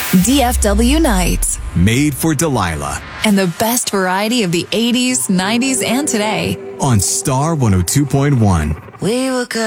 DFW Nights. Made for Delilah. And the best variety of the 80s, 90s, and today. On Star 102.1. We were good.